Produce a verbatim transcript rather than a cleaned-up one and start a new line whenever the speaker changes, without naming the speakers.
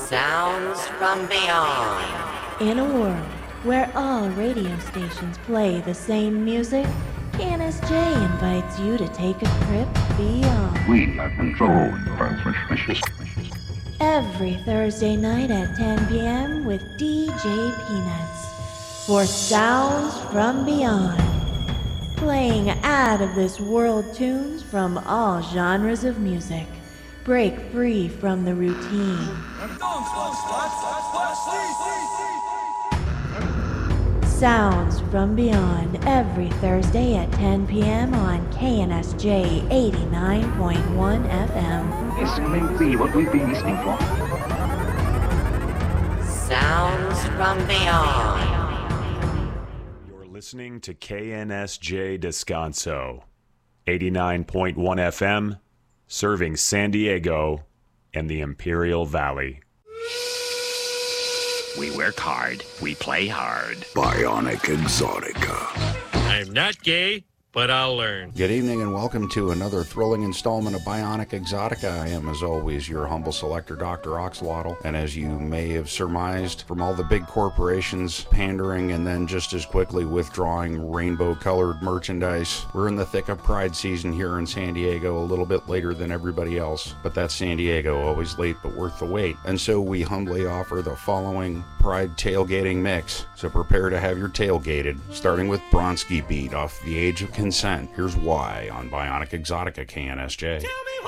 Sounds from beyond.
In a world where all radio stations play the same music, K N S J invites you to take a trip beyond.
We have control transmission.
Every Thursday night at ten p.m. with D J Peanuts for Sounds from Beyond. Playing out-of-this-world tunes from all genres of music. Break free from the routine. Sounds from Beyond every Thursday at ten p.m. on K N S J eighty-nine point one F M.
This may be what we've been listening for.
Sounds from Beyond.
You're listening to K N S J Descanso, eighty-nine point one F M, serving San Diego and the Imperial Valley.
We work hard. We play hard.
Bionic Exotica.
I'm not gay, but I'll learn.
Good evening and welcome to another thrilling installment of Bionic Exotica. I am, as always, your humble selector, Doctor Oxlotl. And as you may have surmised from all the big corporations pandering and then just as quickly withdrawing rainbow-colored merchandise, we're in the thick of Pride season here in San Diego, a little bit later than everybody else. But that's San Diego, always late but worth the wait. And so we humbly offer the following Pride tailgating mix. So prepare to have your tailgated, starting with Bronski Beat off The Age of Consent. Here's why on Bionic Exotica K N S J.
Tell me